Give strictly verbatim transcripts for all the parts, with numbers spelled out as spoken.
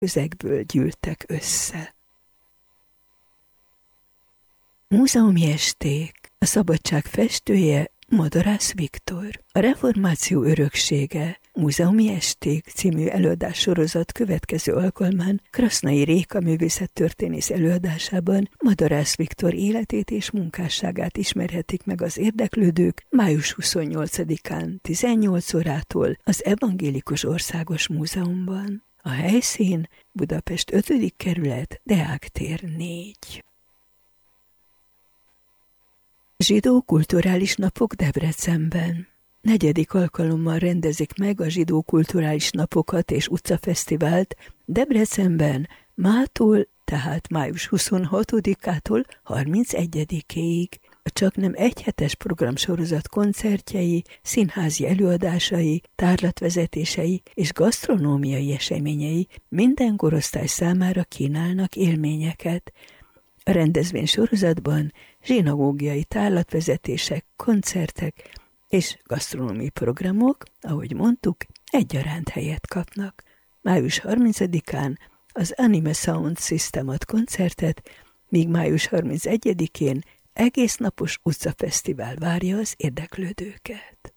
közegből gyűltek össze. Múzeumi esték. A szabadság festője Madarász Viktor. A reformáció öröksége Múzeumi esték című előadássorozat következő alkalmán Krasznai Réka művészettörténész előadásában Madarász Viktor életét és munkásságát ismerhetik meg az érdeklődők május huszonnyolcadikán tizennyolc órától az Evangélikus Országos Múzeumban. A helyszín Budapest ötödik kerület, Deák tér négy. Zsidó kulturális napok Debrecenben. Negyedik alkalommal rendezik meg a zsidó kulturális napokat és utcafesztivált Debrecenben mától, tehát május huszonhatodikától harmincegyedikéig. A csaknem egyhetes programsorozat koncertjei, színházi előadásai, tárlatvezetései és gasztronómiai eseményei minden korosztály számára kínálnak élményeket. A rendezvény sorozatban zsinagógiai tárlatvezetések, koncertek és gasztronómiai programok, ahogy mondtuk, egyaránt helyet kapnak. május harmincadikán az Anime Sound System ad koncertet, míg május harmincegyedikén egész napos utcafesztivál várja az érdeklődőket.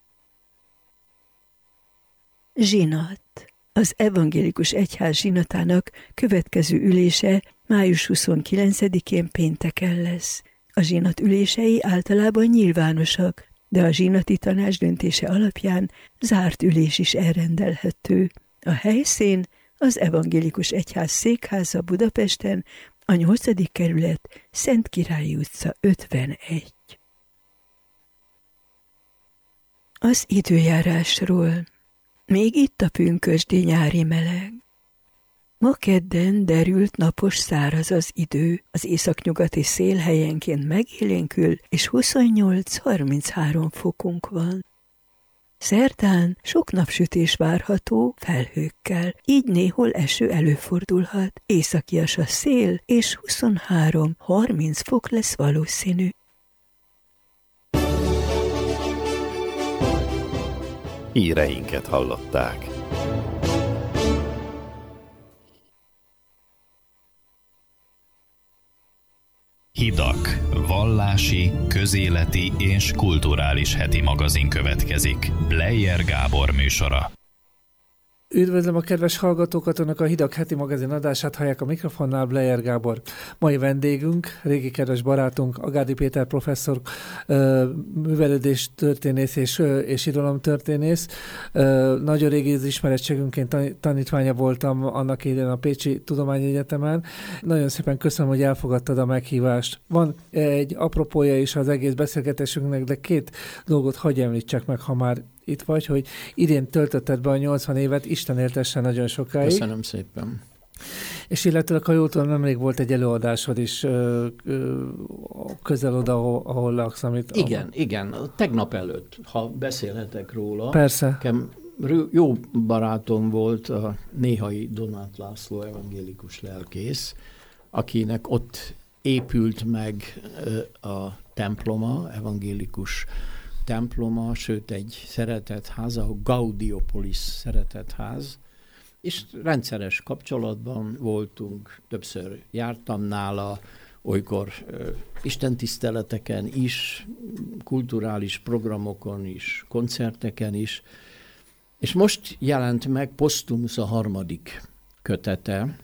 Zsinat. Az Evangélikus Egyház zsinatának következő ülése május huszonkilencedikén pénteken lesz. A zsinat ülései általában nyilvánosak, de a zsinati tanács döntése alapján zárt ülés is elrendelhető. A helyszín az Evangélikus Egyház székháza Budapesten, a nyolcadik kerület, Szentkirályi utca ötvenegy. Az időjárásról. Még itt a pünkösdi nyári meleg. Ma kedden derült, napos, száraz az idő, az északnyugati szél helyenként megélénkül, és huszonnyolc-harminchárom fokunk van. Szerdán sok napsütés várható felhőkkel, így néhol eső előfordulhat, északias a szél, és huszonhárom-harminc fok lesz valószínű. Híreinket hallották. Hidak. Vallási, közéleti és kulturális heti magazin következik. Bleier Gábor műsora. Üdvözlöm a kedves hallgatókat, önök a Hidak heti magazin adását hallják, a mikrofonnál Bleier Gábor. Mai vendégünk, régi kedves barátunk, Agádi Péter professzor, művelődés történész és, és irodalomtörténész. Nagyon régi az ismerettségünként tanítványa voltam annak idején a Pécsi Tudományegyetemen. Nagyon szépen köszönöm, hogy elfogadtad a meghívást. Van egy apropója is az egész beszélgetésünknek, de két dolgot hagyj említsek meg, ha már itt vagy, hogy idén töltötted be a nyolcvan évet, Isten éltessen nagyon sokáig. Köszönöm szépen. És illetőleg, ha jól tudom, nemrég volt egy előadásod is ö, ö, közel oda, ahol, ahol laksz. Amit, igen, ahol... igen. Tegnap előtt, ha beszélhetek róla. Persze. Nekem jó barátom volt a Néhai Donát László evangélikus lelkész, akinek ott épült meg a temploma, evangélikus temploma, sőt egy szeretetház, a Gaudiopolis szeretetház, és rendszeres kapcsolatban voltunk, többször jártam nála, olykor uh, istentiszteleteken is, kulturális programokon is, koncerteken is, és most jelent meg Posztumusz a harmadik kötete,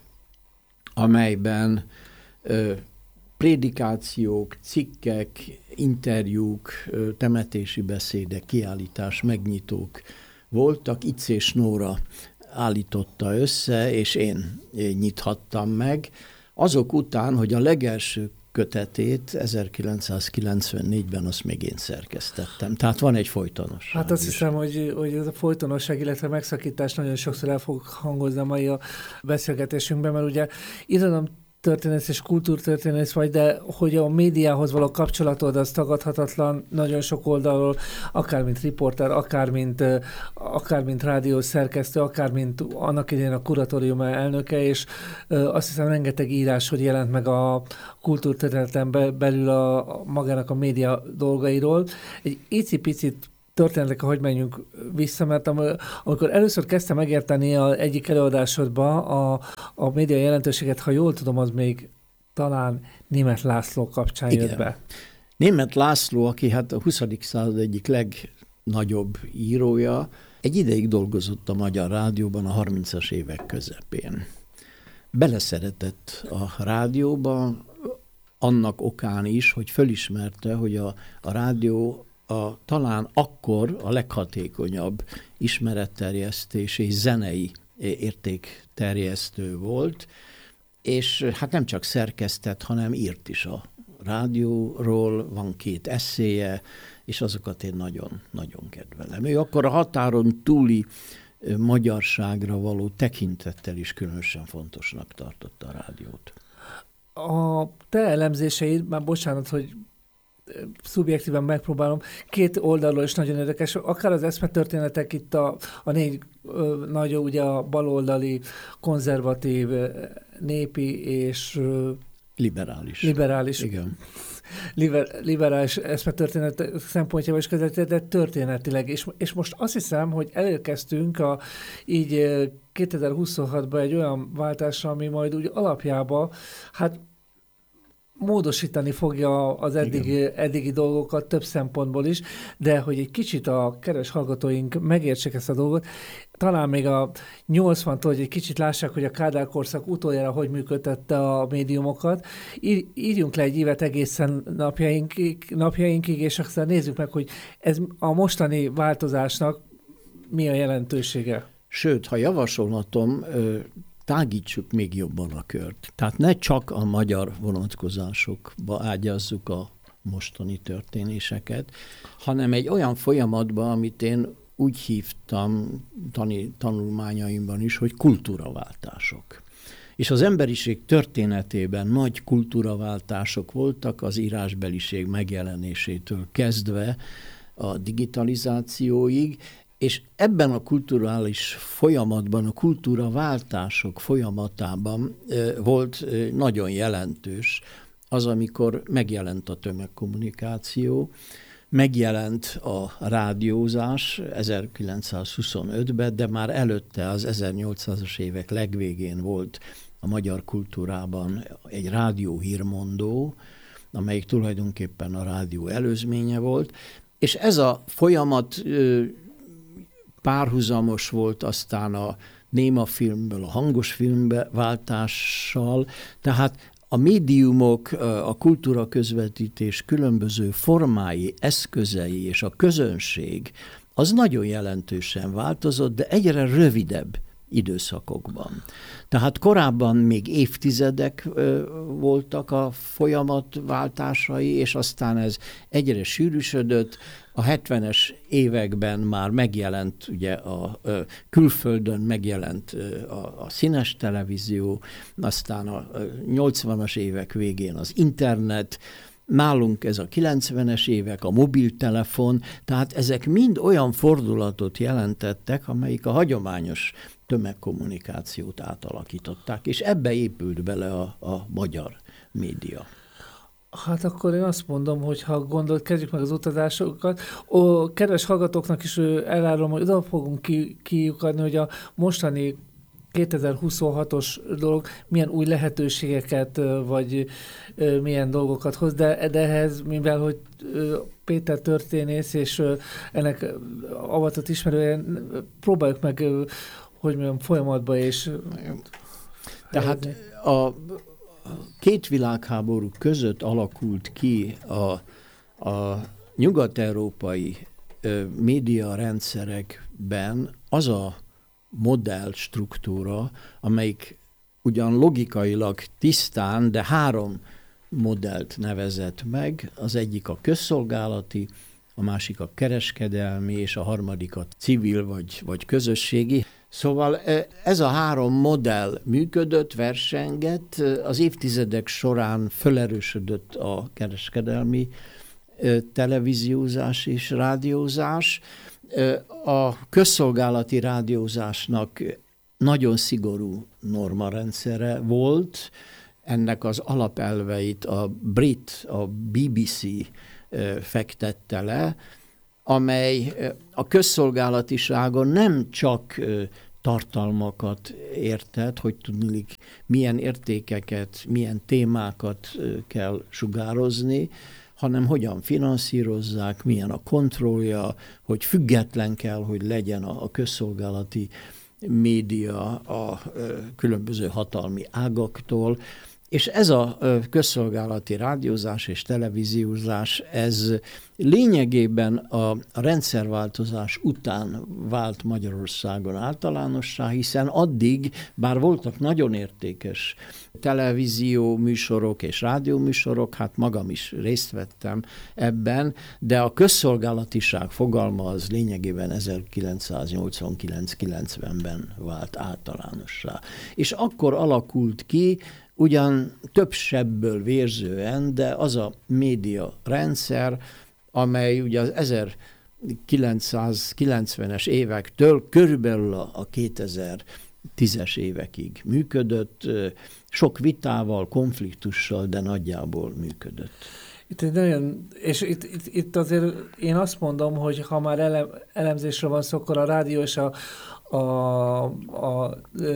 amelyben uh, prédikációk, cikkek, interjúk, temetési beszédek, kiállítás, megnyitók voltak. Icés Nóra állította össze, és én nyithattam meg. Azok után, hogy a legelső kötetét ezerkilencszázkilencvennégyben azt még én szerkesztettem. Tehát van egy folytonosság. Hát azt is. hiszem, hogy, hogy ez a folytonosság, illetve megszakítás nagyon sokszor el fog hangozni a mai a beszélgetésünkben, mert ugye irodalom történész és kultúrtörténész vagy, de hogy a médiához való kapcsolatod az tagadhatatlan nagyon sok oldalról, akár mint riporter, akár mint, akár mint rádiós szerkesztő, akár mint annak idején a kuratórium elnöke, és azt hiszem rengeteg írás, hogy jelent meg a kultúrterületen belül a, a magának a média dolgairól. Egy icipicit történetekre hogy menjünk vissza, mert amikor először kezdtem megérteni az egyik előadásodba a, a média jelentőséget, ha jól tudom, az még talán Németh László kapcsán Igen. jött be. Németh László, aki hát a huszadik század egyik legnagyobb írója, egy ideig dolgozott a Magyar Rádióban a harmincas évek közepén. Beleszeretett a rádióba, annak okán is, hogy fölismerte, hogy a, a rádió a, talán akkor a leghatékonyabb ismeretterjesztés és zenei értékterjesztő volt, és hát nem csak szerkesztett, hanem írt is a rádióról, van két esszéje, és azokat én nagyon-nagyon kedvelem. Ő akkor a határon túli magyarságra való tekintettel is különösen fontosnak tartotta a rádiót. A te elemzéseid, már bocsánat, hogy szubjektíven megpróbálom, két oldalról is nagyon érdekes, akár az eszmetörténetek itt a, a négy ö, nagyon ugye a baloldali, konzervatív, népi és ö, liberális. Liberális. Igen. Liber, liberális eszmetörténet szempontjából is közelített, de történetileg. És, és most azt hiszem, hogy elérkeztünk a, így kétezer-huszonhatban egy olyan váltásra, ami majd úgy alapjában hát módosítani fogja az eddigi, eddigi dolgokat több szempontból is, de hogy egy kicsit a kedves hallgatóink megértsék ezt a dolgot, talán még a nyolcvantól, hogy egy kicsit lássák, hogy a Kádár korszak utoljára hogy működtette a médiumokat. Ír, írjunk le egy évet egészen napjainkig, napjainkig, és aztán nézzük meg, hogy ez a mostani változásnak mi a jelentősége. Sőt, ha javasolhatom, tágítsuk még jobban a kört. Tehát ne csak a magyar vonatkozásokba ágyazzuk a mostani történéseket, hanem egy olyan folyamatba, amit én úgy hívtam tani, tanulmányaimban is, hogy kultúraváltások. És az emberiség történetében nagy kultúraváltások voltak az írásbeliség megjelenésétől kezdve a digitalizációig, és ebben a kulturális folyamatban, a kultúraváltások folyamatában volt nagyon jelentős az, amikor megjelent a tömegkommunikáció, megjelent a rádiózás ezerkilencszázhuszonötben, de már előtte az ezernyolcszázas évek legvégén volt a magyar kultúrában egy rádióhírmondó, amelyik tulajdonképpen a rádió előzménye volt, és ez a folyamat párhuzamos volt aztán a néma filmből a hangos filmbe váltással, tehát a médiumok, a kultúra közvetítés különböző formái, eszközei és a közönség az nagyon jelentősen változott, de egyre rövidebb időszakokban. Tehát korábban még évtizedek voltak a folyamat váltásai, és aztán ez egyre sűrűsödött. A hetvenes években már megjelent, ugye a, a külföldön megjelent a, a színes televízió, aztán a nyolcvanas évek végén az internet, nálunk ez a kilencvenes évek, a mobiltelefon, tehát ezek mind olyan fordulatot jelentettek, amelyik a hagyományos tömegkommunikációt átalakították, és ebbe épült bele a, a magyar média. Hát akkor én azt mondom, hogy ha gondolt, kezdjük meg az utazásokat. Ó, kedves hallgatóknak is elárulom, hogy oda fogunk ki, kiukadni, hogy a mostani kétezer-huszonhatos dolog milyen új lehetőségeket, vagy milyen dolgokat hoz, de, de ehhez, mivel hogy Péter történész, és ennek avatott ismerően, próbáljuk meg, hogy mondjam, folyamatba és... Tehát a két világháború között alakult ki a, a nyugat-európai médiarendszerekben az a modell struktúra, amelyik ugyan logikailag tisztán, de három modellt nevezett meg. Az egyik a közszolgálati, a másik a kereskedelmi, és a harmadik a civil vagy, vagy közösségi. Szóval ez a három modell működött, versengett, az évtizedek során felerősödött a kereskedelmi televíziózás és rádiózás. A közszolgálati rádiózásnak nagyon szigorú normarendszere volt, ennek az alapelveit a brit, a bé bé cé fektette le. amely a közszolgálatiságon nem csak tartalmakat érted, hogy tudnilik milyen értékeket, milyen témákat kell sugározni, hanem hogyan finanszírozzák, milyen a kontrollja, hogy független kell, hogy legyen a közszolgálati média a különböző hatalmi ágaktól, és ez a közszolgálati rádiózás és televíziózás, ez lényegében a rendszerváltozás után vált Magyarországon általánossá, hiszen addig, bár voltak nagyon értékes televízió műsorok és rádióműsorok, hát magam is részt vettem ebben, de a közszolgálatiság fogalma az lényegében ezerkilencszáznyolcvankilenc kilencvenben vált általánossá. És akkor alakult ki, ugyan több sebből vérzően, de az a média rendszer, amely ugye az ezerkilencszázkilencvenes évektől körülbelül a kétezer-tízes évekig működött, sok vitával, konfliktussal, de nagyjából működött. Itt egy nagyon, és itt, itt, itt azért én azt mondom, hogy ha már ele, elemzésre van szó, akkor a rádió és a a, a, a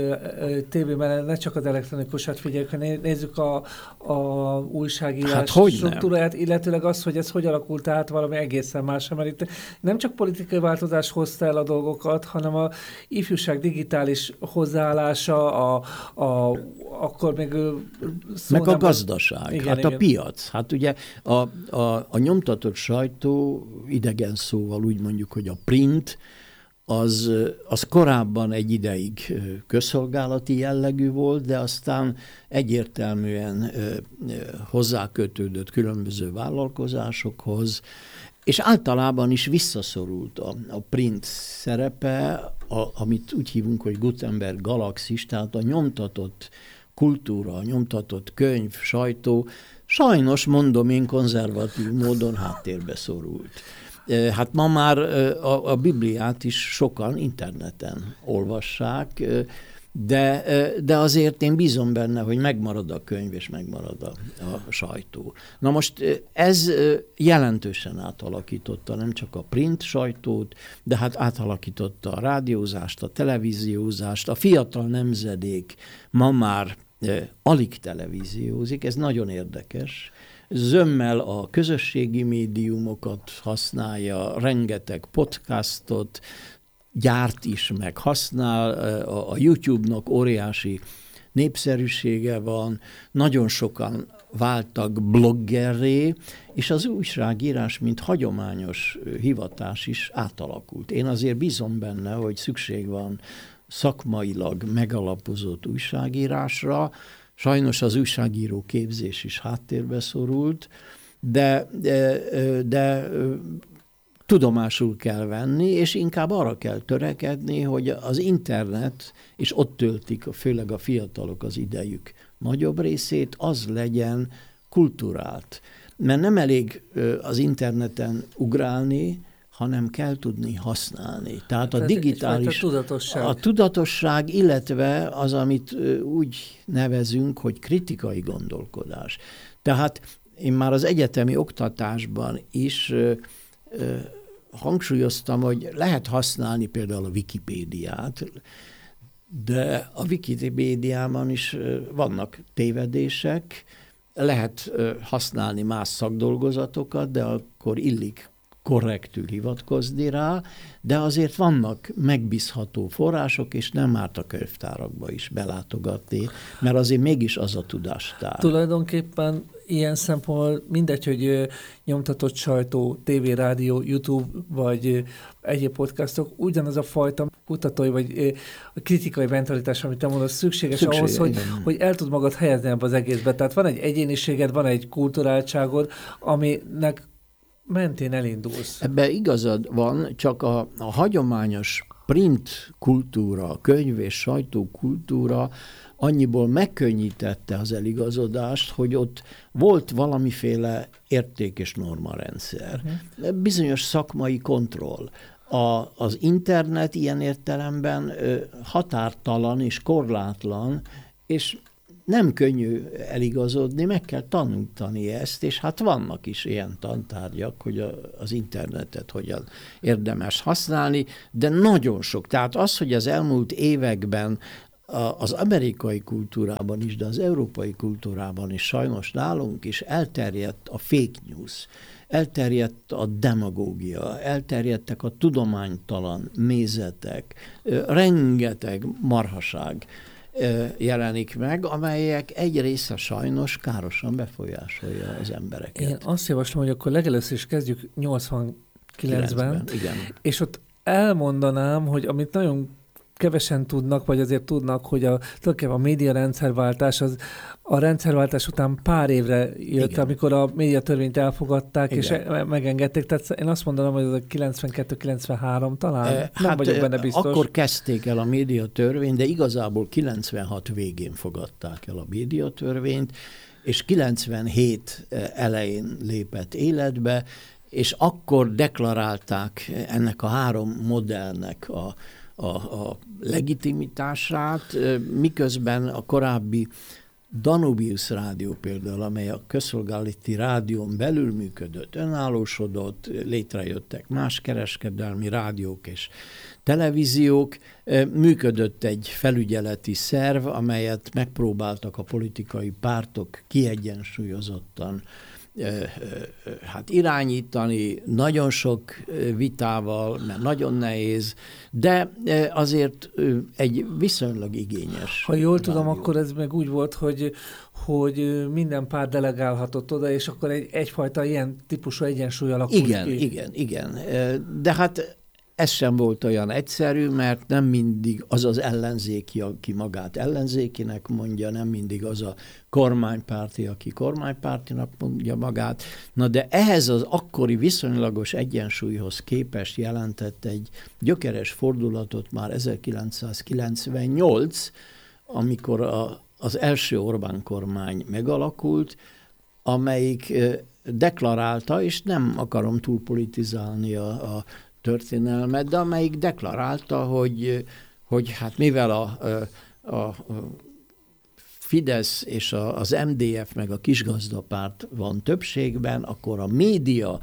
tévében ne csak az elektronikusat figyeljük, hanem nézzük a, a újságírás hát struktúráját, illetőleg az, hogy ez hogy alakult át valami egészen más, mert itt nem csak politikai változás hozta el a dolgokat, hanem a ifjúság digitális hozzáállása, a, a, akkor még meg a gazdaság, igen, hát igen. A piac. Hát ugye a, a, a nyomtatott sajtó, idegen szóval úgy mondjuk, hogy a print, Az, az korábban egy ideig közszolgálati jellegű volt, de aztán egyértelműen hozzákötődött különböző vállalkozásokhoz, és általában is visszaszorult a, a print szerepe, a, amit úgy hívunk, hogy Gutenberg galaxis, tehát a nyomtatott kultúra, a nyomtatott könyv, sajtó, sajnos mondom én konzervatív módon háttérbe szorult. Hát ma már a, a Bibliát is sokan interneten olvassák, de, de azért én bízom benne, hogy megmarad a könyv, és megmarad a, a sajtó. Na most ez jelentősen átalakította nem csak a print sajtót, de hát átalakította a rádiózást, a televíziózást, a fiatal nemzedék ma már alig televíziózik, ez nagyon érdekes. Zömmel a közösségi médiumokat használja, rengeteg podcastot gyárt is, meg használ, a YouTube-nak óriási népszerűsége van, nagyon sokan váltak bloggerré, és az újságírás, mint hagyományos hivatás is átalakult. Én azért bízom benne, hogy szükség van szakmailag megalapozott újságírásra. Sajnos az újságíró képzés is háttérbe szorult, de, de, de tudomásul kell venni, és inkább arra kell törekedni, hogy az internet, és ott töltik főleg a fiatalok az idejük nagyobb részét, az legyen kulturált. Mert nem elég az interneten ugrálni, hanem kell tudni használni. Tehát a digitális... Tudatosság. A tudatosság, illetve az, amit úgy nevezünk, hogy kritikai gondolkodás. Tehát én már az egyetemi oktatásban is ö, ö, hangsúlyoztam, hogy lehet használni például a Wikipédiát, de a Wikipédiában is vannak tévedések, lehet használni más szakdolgozatokat, de akkor illik korrektül hivatkozni rá, de azért vannak megbízható források, és nem árt a könyvtárakba is belátogatni, mert azért mégis az a tudástár. Tulajdonképpen ilyen szempontból mindegy, hogy nyomtatott sajtó, tévé, rádió, YouTube, vagy egyéb podcastok, ugyanaz a fajta kutatói, vagy a kritikai mentalitás, amit te mondasz, szükséges Szükség, ahhoz, hogy, hogy el tud magad helyezni ebbe az egészbe. Tehát van egy egyéniséged, van egy kulturáltságod, aminek mentén elindulsz. Ebben igazad van, csak a, a hagyományos print kultúra, könyv és sajtó kultúra annyiból megkönnyítette az eligazodást, hogy ott volt valamiféle érték- és normarendszer. Uh-huh. Bizonyos szakmai kontroll. A, az internet ilyen értelemben ö, határtalan és korlátlan, és nem könnyű eligazodni, meg kell tanítani ezt, és hát vannak is ilyen tantárgyak, hogy a, az internetet hogyan érdemes használni, de nagyon sok. Tehát az, hogy az elmúlt években az amerikai kultúrában is, de az európai kultúrában is sajnos nálunk is elterjedt a fake news, elterjedt a demagógia, elterjedtek a tudománytalan mézetek, rengeteg marhaság jelenik meg, amelyek egy része sajnos károsan befolyásolja az embereket. Én azt javaslom, hogy akkor legelőször is kezdjük nyolcvankilencben, igen. És ott elmondanám, hogy amit nagyon kevesen tudnak, vagy azért tudnak, hogy a, tulajdonképpen a média rendszerváltás az a rendszerváltás után pár évre jött, igen. amikor a médiatörvényt elfogadták, igen. és megengedték. Tehát én azt mondanám, hogy ez a kilencvenkettő kilencvenhárom talán, e, nem hát vagyok benne biztos. Akkor kezdték el a médiatörvényt, de igazából kilencvenhat végén fogadták el a médiatörvényt, és kilencvenhét elején lépett életbe, és akkor deklarálták ennek a három modellnek a A, a legitimitását, miközben a korábbi Danubius rádió például, amely a közszolgálati rádión belül működött, önállósodott, létrejöttek más kereskedelmi rádiók és televíziók, működött egy felügyeleti szerv, amelyet megpróbáltak a politikai pártok kiegyensúlyozottan hát irányítani, nagyon sok vitával, mert nagyon nehéz, de azért egy viszonylag igényes. Ha jól tudom, rádió. Akkor ez meg úgy volt, hogy, hogy minden párt delegálhatott oda, és akkor egy, egyfajta ilyen típusú egyensúly alakult igen, ki. Igen, igen, igen. De hát ez sem volt olyan egyszerű, mert nem mindig az az ellenzéki, aki magát ellenzékinek mondja, nem mindig az a kormánypárti, aki kormánypártinak mondja magát. Na de ehhez az akkori viszonylagos egyensúlyhoz képest jelentett egy gyökeres fordulatot már ezerkilencszázkilencvennyolc, amikor a, az első Orbán kormány megalakult, amelyik deklarálta, és nem akarom túlpolitizálni a, a történelmet, de amelyik deklarálta, hogy, hogy hát mivel a, a, a Fidesz és a, az em dé ef meg a kisgazdapárt van többségben, akkor a média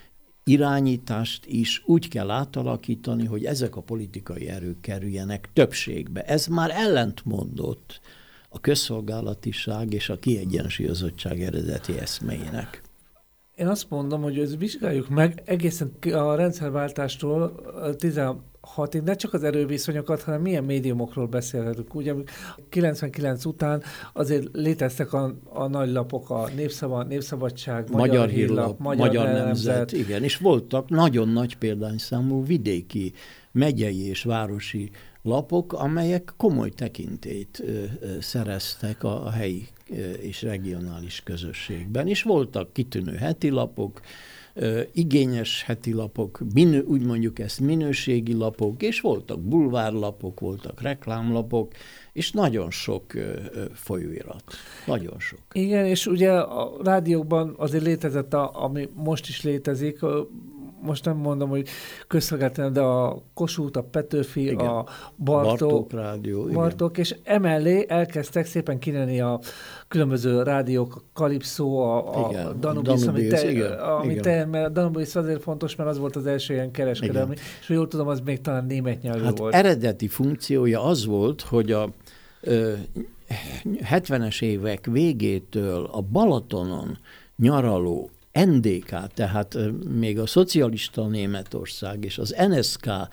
irányítást is úgy kell átalakítani, hogy ezek a politikai erők kerüljenek többségbe. Ez már ellentmondott a közszolgálatiság és a kiegyensúlyozottság eredeti eszméinek. Én azt mondom, hogy ezt vizsgáljuk meg egészen a rendszerváltástól tizenhatig, ne csak az erőviszonyokat, hanem milyen médiumokról beszélhetünk. Ugye kilencvenkilenc után azért léteztek a, a nagy lapok, a Népszava, Népszabadság, Magyar, Magyar Hírlap, Hírlap Magyar, Magyar Nemzet. Nemzet. Igen, és voltak nagyon nagy példányszámú vidéki, megyei és városi lapok, amelyek komoly tekintélyt ö, ö, szereztek a, a helyi ö, és regionális közösségben, és voltak kitűnő heti lapok, ö, igényes heti lapok, minő, úgy mondjuk ezt minőségi lapok, és voltak bulvárlapok, voltak reklámlapok, és nagyon sok ö, ö, folyóirat. Nagyon sok. Igen, és ugye a rádiókban azért létezett, a, ami most is létezik, most nem mondom, hogy közszolgáltatás, de a Kossuth, a Petőfi, igen. a Bartók, Bartók rádió, Bartók, és emellé elkezdtek szépen kinőni a különböző rádiók, a Kalipszó, a, a Danubius, ami te, igen, ami igen. te, mert a Danubius azért fontos, mert az volt az első ilyen kereskedelmi, igen. és jól tudom, az még talán német nyelvű hát volt. Eredeti funkciója az volt, hogy a ö, hetvenes évek végétől a Balatonon nyaraló en dé ká, tehát még a szocialista Németország és az en es ká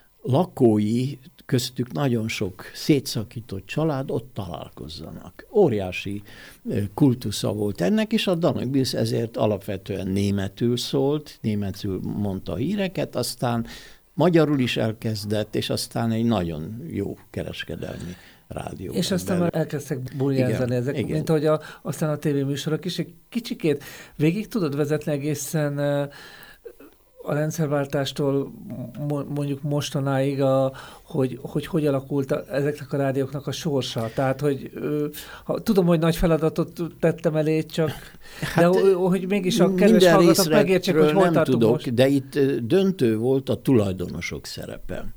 lakói, köztük nagyon sok szétszakított család ott találkozzanak. Óriási kultusza volt ennek, és a Danubius ezért alapvetően németül szólt, németül mondta a híreket, aztán magyarul is elkezdett, és aztán egy nagyon jó kereskedelmi rádió. És aztán már elkezdtek burjánzani ezek, igen. mint ahogy a, aztán a tévéműsorok is. Egy kicsikét végig tudod vezetni egészen a rendszerváltástól mondjuk mostanáig, a, hogy, hogy hogy alakult a, ezeknek a rádióknak a sorsa. Tehát, hogy ha, tudom, hogy nagy feladatot tettem elé, csak hát, de hogy mégis a kedves hallgatók megértsék, hogy hol nem tartunk tudok, most. De itt döntő volt a tulajdonosok szerepe.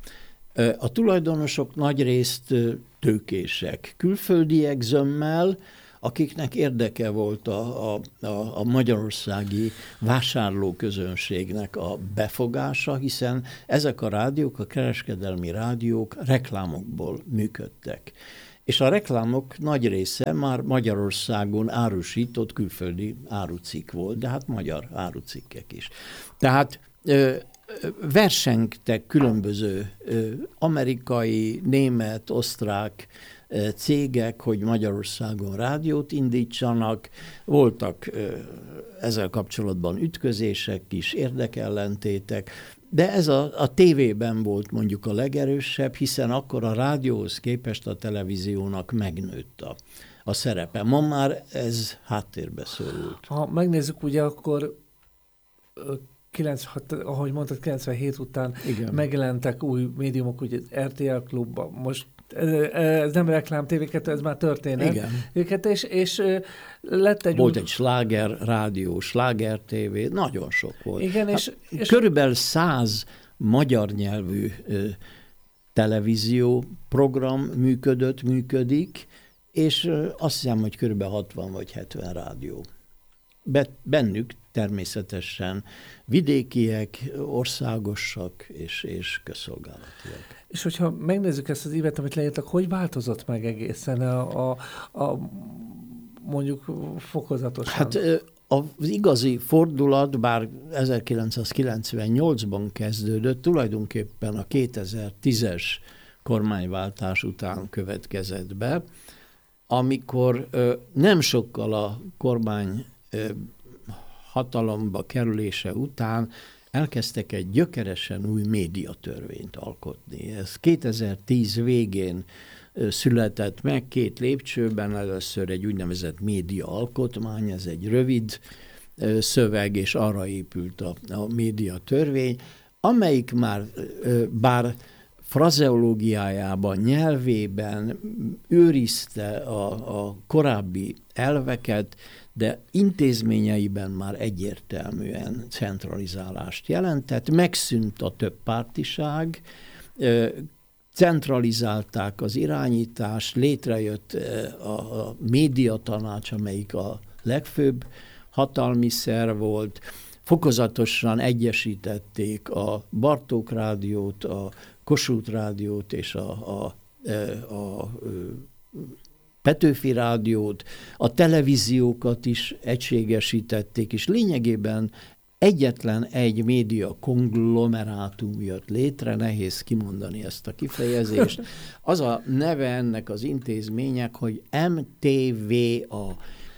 A tulajdonosok nagyrészt tőkések, külföldiek zömmel, akiknek érdeke volt a, a, a, a magyarországi vásárlóközönségnek a befogása, hiszen ezek a rádiók, a kereskedelmi rádiók reklámokból működtek. És a reklámok nagy része már Magyarországon árusított külföldi árucikk volt, de hát magyar árucikkek is. Tehát ö, versengtek különböző ö, amerikai, német, osztrák ö, cégek, hogy Magyarországon rádiót indítsanak. Voltak ö, ezzel kapcsolatban ütközések is, érdekellentétek, de ez a, a tévében volt mondjuk a legerősebb, hiszen akkor a rádióhoz képest a televíziónak megnőtt a, a szerepe. Ma már ez háttérbe szorult. Ha megnézzük, ugye akkor kilencvenhat, ahogy mondtad, kilencvenhét után igen, megjelentek új médiumok, ugye er té el Klubban, most ez nem reklám té vé kettő, ez már történet. Igen. És, és lett egy volt úgy... egy sláger rádió, sláger té vé, nagyon sok volt. Igen, és, hát, és... körülbelül száz magyar nyelvű ö, televízió program működött, működik, és ö, azt hiszem, hogy körülbelül hatvan vagy hetven rádió. Be, bennük természetesen vidékiek, országosak és, és közszolgálatiak. És hogyha megnézzük ezt az évet, amit leírtak, hogy változott meg egészen a, a, a mondjuk fokozatosan? Hát az igazi fordulat, bár ezerkilencszázkilencvennyolcban kezdődött, tulajdonképpen a kétezer-tízes kormányváltás után következett be, amikor nem sokkal a kormány hatalomba kerülése után elkezdtek egy gyökeresen új médiatörvényt alkotni. Ez kétezer-tíz végén született meg két lépcsőben, először egy úgynevezett média alkotmány, ez egy rövid szöveg, és arra épült a, a médiatörvény, amelyik már bár frazeológiájában, nyelvében őrizte a, a korábbi elveket, de intézményeiben már egyértelműen centralizálást jelentett, megszűnt a többpártiság, centralizálták az irányítást, létrejött a, a médiatanács, amelyik a legfőbb hatalmi szerv volt, fokozatosan egyesítették a Bartók Rádiót, a Kossuth Rádiót és a, a, a, a Petőfi Rádiót, a televíziókat is egységesítették, és lényegében egyetlen egy média konglomerátum jött létre, nehéz kimondani ezt a kifejezést. Az a neve ennek az intézmények, hogy em té vé á,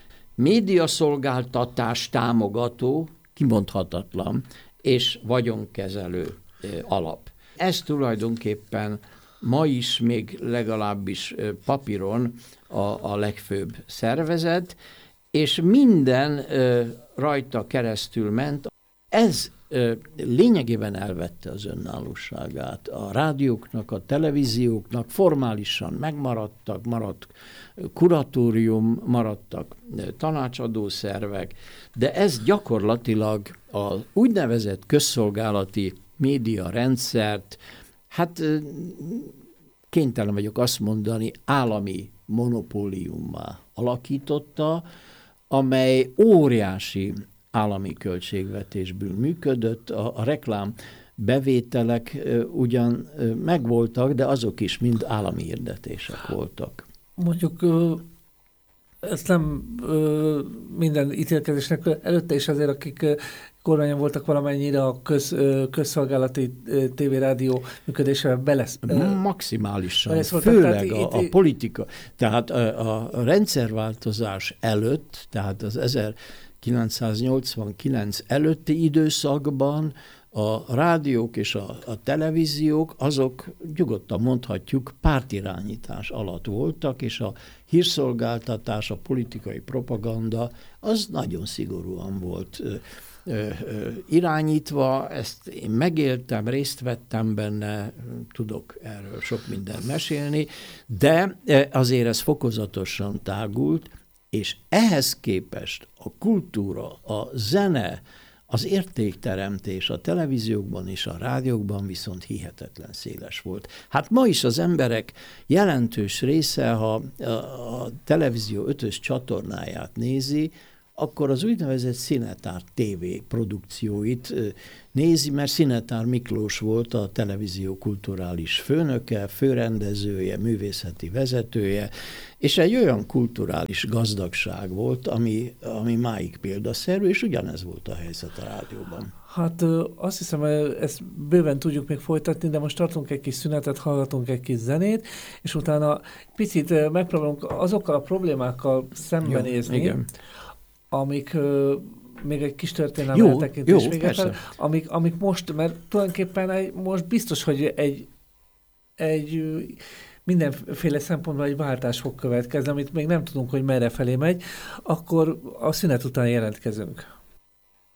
médiaszolgáltatás támogató, kimondhatatlan, és vagyonkezelő alap. Ez tulajdonképpen ma is még legalábbis papíron a, a legfőbb szervezet, és minden ö, rajta keresztül ment. Ez ö, lényegében elvette az önállóságát. A rádióknak, a televízióknak formálisan megmaradtak, maradt kuratórium, maradtak tanácsadó szervek, de ez gyakorlatilag az úgynevezett közszolgálati média rendszert, hát kénytelen vagyok azt mondani, állami monopóliummá alakította, amely óriási állami költségvetésből működött. A, a reklám bevételek ugyan megvoltak, de azok is mind állami hirdetések voltak. Mondjuk ezt nem minden ítélkezésnek előtte is azért, akik kormányon voltak valamennyire a köz, közszolgálati tévérádió működésre belesz. Maximálisan, beleszóltak, főleg a, a politika. Tehát a, a rendszerváltozás előtt, tehát az ezerkilencszáznyolcvankilenc előtti időszakban a rádiók és a, a televíziók, azok nyugodtan mondhatjuk pártirányítás alatt voltak, és a hírszolgáltatás, a politikai propaganda az nagyon szigorúan volt ö, ö, ö, irányítva. Ezt én megéltem, részt vettem benne, tudok erről sok mindent mesélni, de azért ez fokozatosan tágult, és ehhez képest a kultúra, a zene, Az értékteremtés a televíziókban és a rádiókban viszont hihetetlen széles volt. Hát ma is az emberek jelentős része, ha a, a televízió ötös csatornáját nézi, akkor az úgynevezett Szinetár té vé produkcióit nézi, mert Szinetár Miklós volt a televízió kulturális főnöke, főrendezője, művészeti vezetője, és egy olyan kulturális gazdagság volt, ami, ami máig példaszerű, és ugyanez volt a helyzet a rádióban. Hát azt hiszem, ezt bőven tudjuk még folytatni, de most tartunk egy kis szünetet, hallgatunk egy kis zenét, és utána picit megpróbálunk azokkal a problémákkal szembenézni, jó, amik uh, még egy kis történelmi eltekintés végetel, amik, amik most, mert tulajdonképpen egy, most biztos, hogy egy, egy mindenféle szempontból egy váltás fog következni, amit még nem tudunk, hogy merre felé megy, akkor a szünet után jelentkezünk.